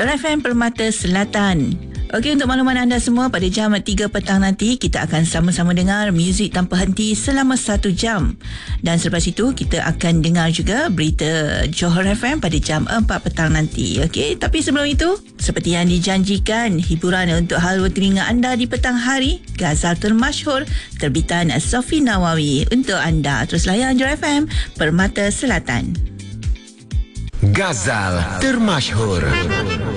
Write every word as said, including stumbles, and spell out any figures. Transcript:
Johor F M Permata Selatan. Okey, untuk makluman anda semua, pada jam tiga petang nanti kita akan sama-sama dengar muzik tanpa henti selama satu jam. Dan selepas itu kita akan dengar juga berita Johor F M pada jam empat petang nanti. Okey, tapi sebelum itu, seperti yang dijanjikan, hiburan untuk halwa telinga anda di petang hari, Ghazal Termasyhur terbitan Sofi Nawawi untuk anda. Terus layan Johor F M Permata Selatan. Ghazal Termasyhur.